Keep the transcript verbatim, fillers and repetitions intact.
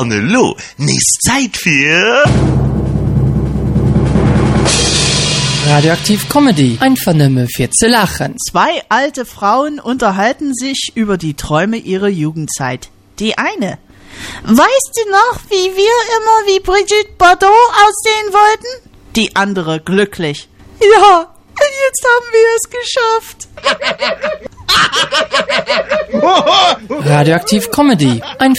Hallo, nächste Zeit für... Radioaktiv Comedy. Einfach nur für zu lachen. Zwei alte Frauen unterhalten sich über die Träume ihrer Jugendzeit. Die eine: Weißt du noch, wie wir immer wie Brigitte Bardot aussehen wollten? Die andere glücklich: Ja, jetzt haben wir es geschafft. Radioaktiv Comedy. Einfach